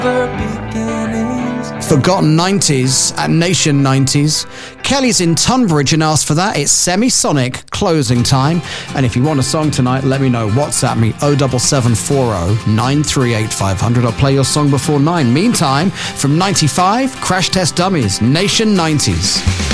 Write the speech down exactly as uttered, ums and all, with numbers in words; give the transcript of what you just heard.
Forgotten nineties at Nation nineties. Kelly's in Tunbridge and asked for that. It's Semisonic, Closing Time. And if you want a song tonight, let me know. WhatsApp me oh seven seven four oh nine three eight five hundred. I'll play your song before nine. Meantime, from ninety-five, Crash Test Dummies, Nation nineties.